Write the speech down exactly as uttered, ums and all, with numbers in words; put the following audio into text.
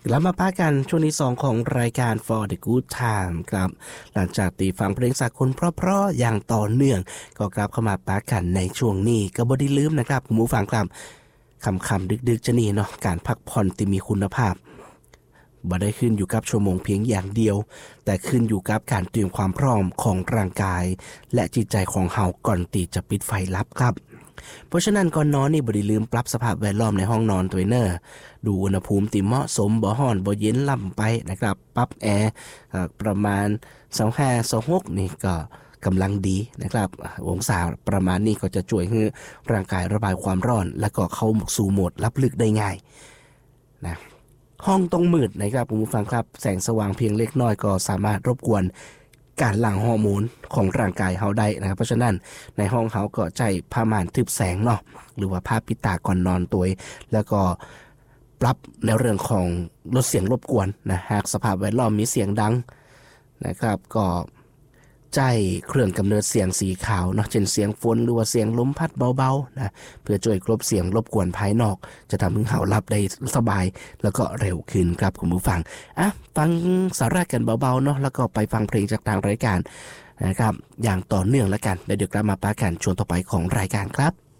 กลับมาป้ากันช่วงที่สองของรายการ For the Good Time ครับหลังจากตีฟังเพลงสากลเพราะๆอย่างต่อเนื่องก็กลับเข้ามาป้ากันในช่วงนี้ก็บ่ได้ลืมนะครับคุณผู้ฟังครับคำคำดึกๆจะนี่เนาะการพักผ่อนที่มีคุณภาพบ่ได้ขึ้นอยู่กับชั่วโมงเพียงอย่างเดียวแต่ขึ้นอยู่กับการเตรียมความพร้อมของร่างกายและจิตใจของเฮาก่อนที่จะปิดไฟลับครับเพราะฉะนั้นก่อนนอนนี่บ่ได้ลืมปรับสภาพแวดล้อมในห้องนอนตัวเน้อดูอุณหภูมิที่เหมาะสมบ่ร้อนบ่เย็นล่ำไปนะครับปรับแอร์ประมาณยี่สิบห้า ยี่สิบหกนี่ก็กำลังดีนะครับองศาประมาณนี้ก็จะช่วยให้ร่างกายระบายความร้อนและก็เข้าสู่โหมดรับลึกได้ง่ายนะห้องต้องมืดนะครับคุณผู้ฟังครับแสงสว่างเพียงเล็กน้อยก็สามารถรบกวนการหลั่งฮอร์โมนของร่างกายเฮาได้นะครับเพราะฉะนั้นในห้องเฮาก็ใช้ผ้าม่านทึบแสงเนาะหรือว่าผ้าปิดตาก่อนนอนตัวแล้วก็ปรับในเรื่องของลดเสียงรบกวนนะหากสภาพแวดล้อมมีเสียงดังนะครับก็ใช้เครื่องกำเนิดเสียงสีขาวเนาะเช่นเสียงฝนหรือว่าเสียงลมพัดเบาๆนะเพื่อช่วยกลบเสียงรบกวนภายนอกจะทำให้เฮาหลับได้สบายแล้วก็เร็วขึ้นครับคุณผู้ฟังอ่ะฟังสาระกันเบาๆเนาะแล้วก็ไปฟังเพลงจากทางรายการนะครับอย่างต่อเนื่องแล้วกันเดี๋ยวกลับมาปากันช่วงต่อไปของรายการครับ